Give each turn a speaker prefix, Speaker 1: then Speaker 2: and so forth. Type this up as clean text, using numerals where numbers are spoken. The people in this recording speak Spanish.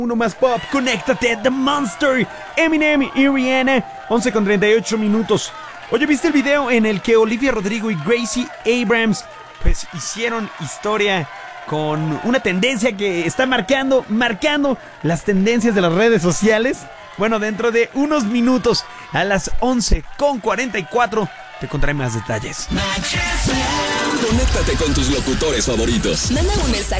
Speaker 1: Uno más pop, conéctate, The Monster, Eminem y Rihanna, 11:38. Oye, ¿viste el video en el que Olivia Rodrigo y Gracie Abrams pues hicieron historia con una tendencia que está marcando las tendencias de las redes sociales? Bueno, dentro de unos minutos, a las 11:44, te contaré más detalles.
Speaker 2: Conéctate con tus locutores favoritos.
Speaker 3: Manda un mensaje